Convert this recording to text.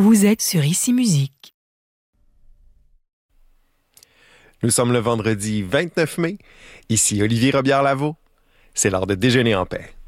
Vous êtes sur Ici Musique. Nous sommes le vendredi 29 mai. Ici Olivier Robillard-Lavaux. C'est l'heure de déjeuner en paix.